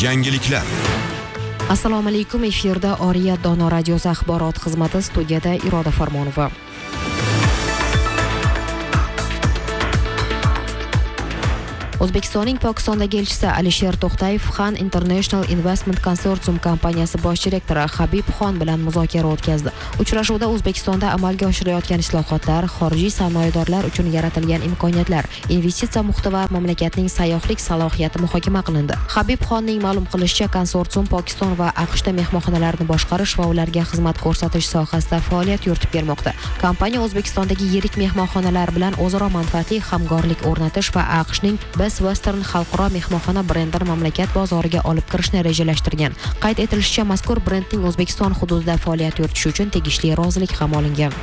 Yangiliklar. Assalomu alaykum, efirda Oriya Dono radiosi axborot xizmati, studiyada Iroda Farmonova. O'zbekistonning Pokistondagi elchisi Alisher To'xtayev Khan International Investment Consortium kompaniyasi bosh direktori Habib Xon bilan muzokara o'tkazdi. Uchrashuvda O'zbekistonda amalga oshirilayotgan islohotlar, xorijiy sarmoyadorlar uchun yaratilgan imkoniyatlar, investitsiya muhiti va mamlakatning sayyohlik salohiyati muhokama qilindi. Habib Xonning ma'lum qilishicha, konsortium Pokiston va AQShda mehmonxonalarni boshqarish va ularga xizmat ko'rsatish sohasida faoliyat yuritib kelmoqda. Kompaniya O'zbekistondagi yirik mehmonxonalar bilan o'zaro manfaatli hamkorlik o'rnatish va AQShning Western xalqaro mehmonxona brendini mamlakat bozoriga olib kirishni rejalashtirgan. Qayd etilishicha, mazkur brendning O'zbekiston hududida faoliyat yuritishi uchun tegishli rozilik ham olingan.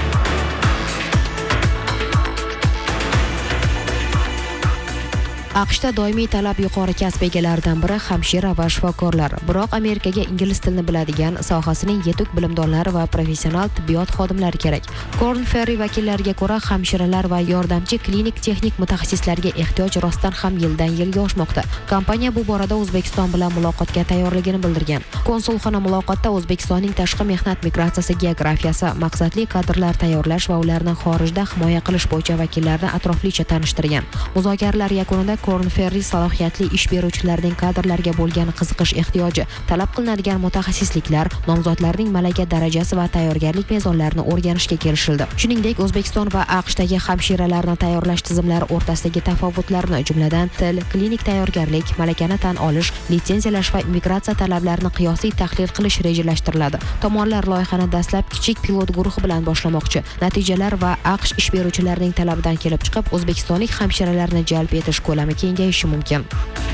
AQShda doimiy talab yuqori kasb egalaridan biri hamshira va shifokorlar. Biroq Amerikaga ingliz tilini biladigan, sohasining yetuk bilimdonlari va professional tibbiyot xodimlari kerak. Korn Ferry vakillariga ko'ra, hamshiralar va yordamchi klinik texnik mutaxassislarga ehtiyoj rostdan ham yildan-yilga oshmoqda. Kompaniya bu borada O'zbekiston bilan muloqotga tayyorligini bildirgan. Konsulxona muloqotda O'zbekistonning tashqi mehnat migratsiyasi geografiyasi, maqsadli kadrlar tayyorlash va ularni xorijda himoya qilish bo'yicha vakillarni atroflicha tanishtirgan. Muzokaralar yakunida Korn Ferry salohiyatli ish beruvchilarning kadrlarga bo'lgan qiziqish ehtiyoji, talab qilinadigan mutaxassisliklar, nomzodlarning malaka darajasi va tayyorgarlik mezonlarini o'rganishga kelishildi. Shuningdek, O'zbekiston va AQShdagi hamshiralarni tayyorlash tizimlari o'rtasidagi tafovutlarni, jumladan til, klinik tayyorgarlik, malakani tan olish, litsenziyalash va immigratsiya talablarini qiyosiy tahlil qilish rejalashtiriladi. Tomonlar loyihani dastlab kichik pilot guruhi bilan boshlamoqchi. Natijalar va AQSh ish beruvchilarining talabidan kelib chiqib, o'zbekistonlik hamshiralarni jalb etish ko'lami kengayishi mumkin.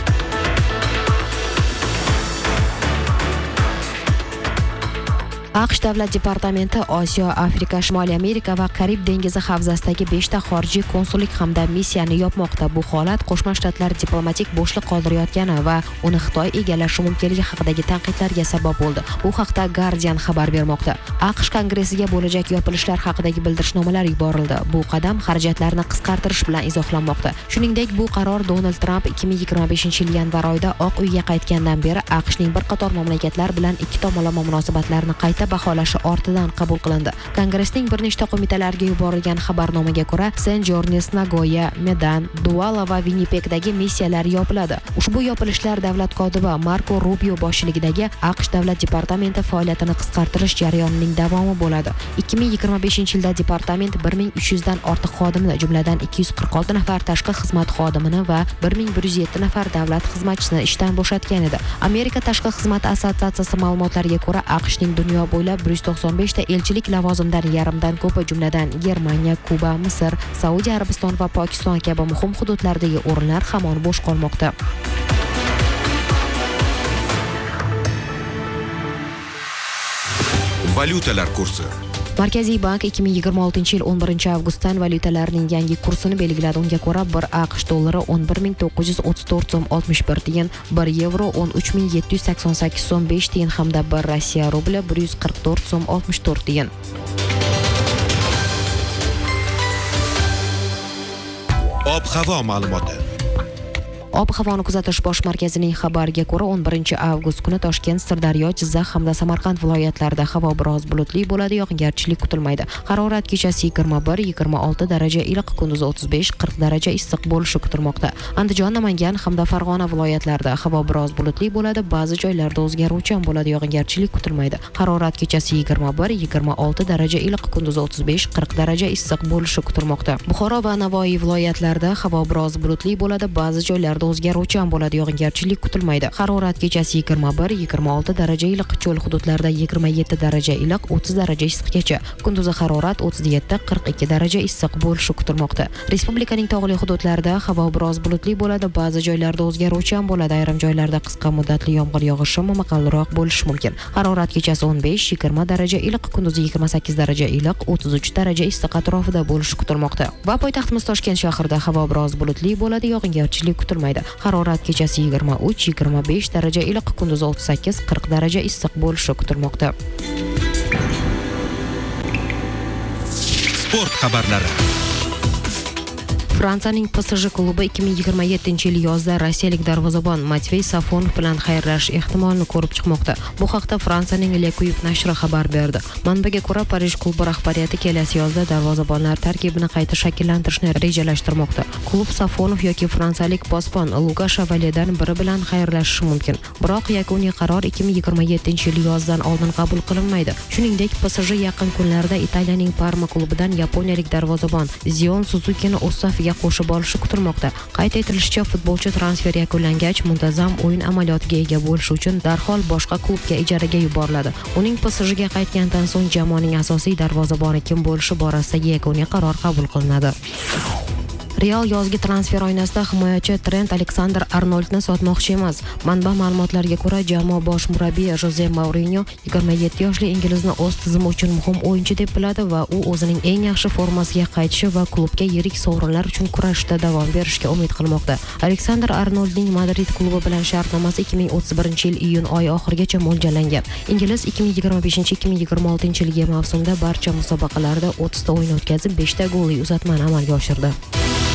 AQSh Davlat departamenti Osiyo, Afrika, Shimoliy Amerika va Karib dengizi havzasidagi 5 ta xorijiy konsullik hamda missiyani yopmoqda. Bu holat Qo'shma Shtatlar diplomatik bo'shliq qoldirayotgani va uni Xitoy egallashi mumkinligi haqidagi tanqidlarga sabab bo'ldi. Bu haqda Guardian xabar bermoqda. AQSh kongressiga bo'lajak yopilishlar haqidagi bildirishnomalar yuborildi. Bu qadam xarajatlarni qisqartirish bilan izohlanmoqda. Shuningdek, bu qaror Donald Trump 2025-yil yanvar oyida Oq uyga qaytgandan beri AQShning bir qator mamlakatlar bilan ikki tomonlama munosabatlarni qayta baholashi ortidan qabul qilindi. Kongressning bir nechta qo'mitalariga yuborilgan xabarnomaga ko'ra, St. John's, Nagoya, Medan, Douala va Winnipegdagi missiyalar yopiladi. Ushbu yopilishlar davlat kotibi Marco Rubio boshchiligidagi AQSh Davlat departamenti faoliyatini qisqartirish jarayonining davomi bo'ladi. 2025-yilda departament 1300 dan ortiq xodimni, jumladan 246 nafar tashqi xizmat xodimini va 1107 nafar davlat xizmatchisini ishdan bo'shatgan edi. Amerika Tashqi xizmat assotsiatsiyasi ma'lumotlariga ko'ra, AQShning dunyo bo'ylab 195 ta elchilik lavozimdan yarmdan ko'pi, jumladan Germaniya, Kuba, Misr, Saudiya Arabiston va Pokiston kabi muhim hududlardagi o'rinlar hamon bo'sh qolmoqda. Valyutalar kursi. Markaziy bank 2026-yil 11-avgustdan valyutalarning yangi kursini belgiladi. Unga ko'ra, 1 AQSh dollari 11.934 so'm 61 tiyin, 1 yevro 13.788 so'm 5 tiyin hamda 1 Rossiya rubli 144 so'm 64 tiyin. Ob-havo ma'lumoti. Ob-havoni kuzatish bosh markazining xabariga ko'ra, 11-avgust kuni Toshkent, Sirdaryo, Jizzax hamda Samarqand viloyatlarida havo biroz bulutli bo'ladi, yog'ingarchilik kutilmaydi. Harorat kechasi 21-26 daraja iliq, kunduzi 35-40 daraja issiq bo'lishi kutilmoqda. Andijon, Namangan hamda Farg'ona viloyatlarida havo biroz bulutli bo'ladi, ba'zi joylarda o'zgaruvchan bo'ladi, yog'ingarchilik kutilmaydi. Harorat kechasi 21-26 daraja iliq, kunduzi 35-40 daraja issiq bo'lishi kutilmoqda. Buxoro va Navoiy viloyatlarida havo biroz bulutli bo'ladi, ba'zi joylarda o'zgaruvchan bo'ladi, yog'ingarchilik kutilmaydi. Harorat kechasi 21-26 daraja iliq, cho'l hududlarda 27 daraja iliq, 30 daraja issiqgacha. Kunduzi harorat 37-42 daraja issiq bo'lishi kutilmoqda. Respublikaning tog'li hududlarida havo biroz bulutli bo'ladi, ba'zi joylarda o'zgaruvchan bo'ladi, ayrim joylarda qisqa muddatli yomg'ir yog'ishi momaqalroq bo'lishi mumkin. Harorat kechasi 15-20 daraja iliq, kunduzi 28 daraja iliq, 33 daraja issiq atrofida bo'lishi kutilmoqda. Va poytaxtimiz Toshkent shahrida havo biroz bulutli bo'ladi, yog'ingarchilik kutilmaydi. Harorat kechasi 23-25 daraja iliq, kunduzi 38-40 daraja issiq bo'lishi kutilmoqda. Sport xabarlari. Fransiyaning PSG klubi 2027-yil yozda rossiyalik darvozabon Matvey Safonov bilan xayrlashish ehtimolini ko'rib chiqmoqda. Bu haqda Fransiyaning Le Figaro nashri xabar berdi. Manbaga ko'ra, Parij klubi rahbariyati kelasi yozda darvozabonlar tarkibini qayta shakllantirishni rejalashtirmoqda. Klub Safonov yoki fransiyalik posbon Luka Shavalyedan biri bilan xayrlashishi mumkin. Biroq yakuniy qaror 2027-yil yozdan oldin qabul qilinmaydi. Shuningdek, PSG yaqin kunlarda Italiyaning Parma klubidan yaponiyalik darvozabon Zion Suzukini o'z safiga qo'shib olishi kutilmoqda. Qayd etilishicha, futbolchi transfer yakunlangach, muntazam o'yin amaliyotiga ega bo'lish uchun darhol boshqa klubga ijaraga yuboriladi. Uning PSJga qaytgandan so'ng jamoaning asosiy darvozaboni kim bo'lishi borasidagi yakuniy qaror qabul qilinadi. Real yozgi transfer oynasida himoyachi Trent Alexander-Arnoldni sotmoqchi emas. Manba ma'lumotlariga ko'ra, jamoa bosh murabbiyi Jose Mourinho 27 yoshli inglizni o'z tizimi uchun muhim o'yinchi deb biladi va u o'zining eng yaxshi formasiga qaytishi va klubga yirik sovrinlar uchun kurashda davom berishga umid qilmoqda. Alexander-Arnoldning Madrid klubi bilan shartnomasi 2031-yil iyun oyi oxirigacha mo'ljallangan. Ingliz 2025-2026-yilgi mavsumda barcha musobaqalarda 30 ta o'yin o'tkazib, 5 ta golli uzatmani amalga oshirdi.